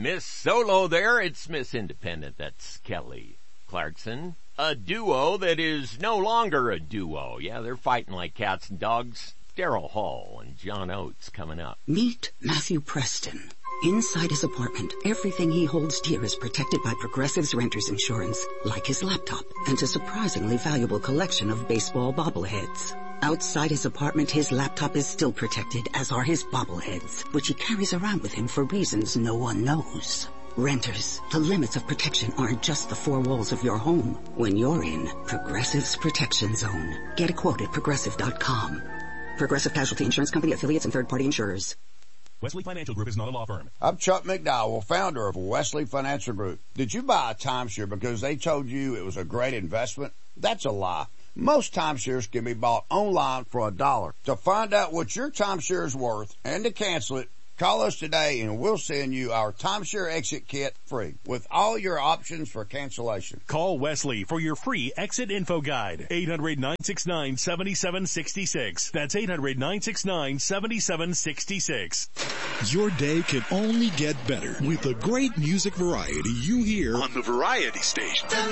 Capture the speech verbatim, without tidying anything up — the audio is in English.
Miss Solo there. It's Miss Independent. That's Kelly Clarkson. A duo that is no longer a duo. Yeah, they're fighting like cats and dogs. Daryl Hall and John Oates coming up. Meet Matthew Preston. Inside his apartment, everything he holds dear is protected by Progressive's renter's insurance, like his laptop and a surprisingly valuable collection of baseball bobbleheads. Outside his apartment, his laptop is still protected, as are his bobbleheads, which he carries around with him for reasons no one knows. Renters, the limits of protection aren't just the four walls of your home. When you're in Progressive's Protection Zone, get a quote at progressive dot com. Progressive Casualty Insurance Company, affiliates, and third-party insurers. Wesley Financial Group is not a law firm. I'm Chuck McDowell, founder of Wesley Financial Group. Did you buy a timeshare because they told you it was a great investment? That's a lie. Most timeshares can be bought online for a dollar. To find out what your timeshare is worth and to cancel it, call us today and we'll send you our timeshare exit kit free with all your options for cancellation. Call Wesley for your free exit info guide. eight hundred, nine six nine, seven seven six six. That's eight hundred, nine six nine, seven seven six six. Your day can only get better with the great music variety you hear on the Variety Station.